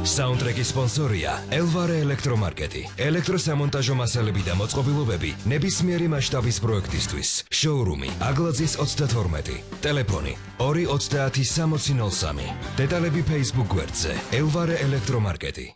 საუნდტრეკის სპონსორია ელვარე ელექტრომარკეტი. ელექტროსამონტაჟო მასალები და მოწყობილობები ნებისმიერი მასშტაბის პროექტისთვის. შოურუმი აგლაძის 32. ტელეფონი 230 6003. დეტალები Facebook გვერდზე ელვარე ელექტრომარკეტი.